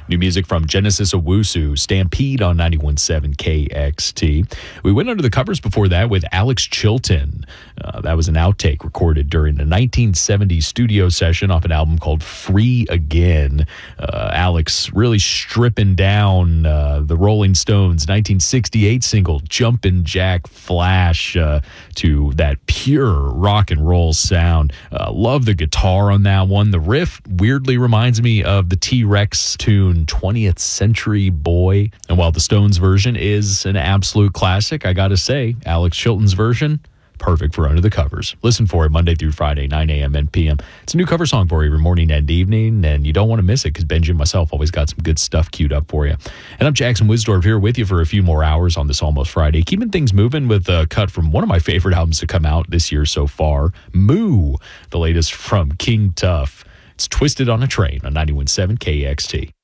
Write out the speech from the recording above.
New music from Genesis Owusu, Stampede on 91.7 KXT. We went under the covers before that with Alex Chilton. That was an outtake recorded during a 1970 studio session off an album called Free Again. Alex really stripping down the Rolling Stones' 1968 single Jumpin' Jack Flash to that pure rock and roll sound. Love the guitar on that one. The riff weirdly reminds me of the T-Rex tune 20th Century Boy. And while the Stones version is an absolute classic, I gotta say, Alex Chilton's version, perfect for Under the Covers. Listen for it Monday through Friday, 9 a.m. and p.m. It's a new cover song for you every morning and evening, and you don't want to miss it because Benji and myself always got some good stuff queued up for you. And I'm Jackson Wisdorf here with you for a few more hours on this Almost Friday, keeping things moving with a cut from one of my favorite albums to come out this year so far, Moo, the latest from King Tuff. It's Twisted on a Train on 91.7 KXT.